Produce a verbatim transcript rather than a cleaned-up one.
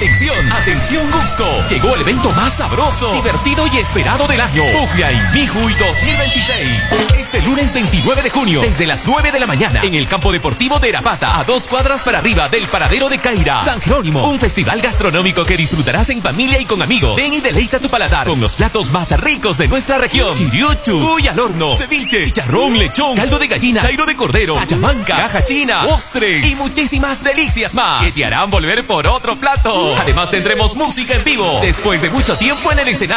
Atención, atención Cusco. Llegó el evento más sabroso, divertido y esperado del año. Puglia y Mijuy dos mil veintiséis. Este lunes veintinueve de junio, desde las nueve de la mañana, en el campo deportivo de Erapata, a dos cuadras para arriba del paradero de Caira. San Jerónimo, un festival gastronómico que disfrutarás en familia y con amigos. Ven y deleita tu paladar con los platos más ricos de nuestra región. Chiriuchu, cuy al horno, ceviche, chicharrón, lechón, caldo de gallina, chairo de cordero, pachamanca, caja china, postres y muchísimas delicias más que te harán volver por otro plato. Además tendremos música en vivo después de mucho tiempo en el escenario.